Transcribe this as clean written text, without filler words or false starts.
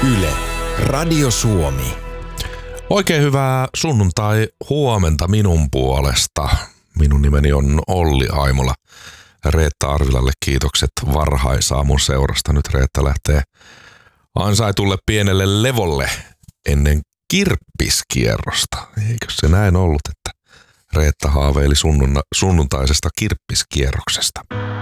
Yle, Radio Suomi. Oikein hyvää sunnuntai-huomenta minun puolesta. Minun nimeni on Olli Aimola. Reetta Arvilalle kiitokset varhaisaamun seurasta. Nyt Reetta lähtee ansaitulle pienelle levolle ennen kirppiskierrosta. Eikö se näin ollut, että Reetta haaveili sunnuntaisesta kirppiskierroksesta?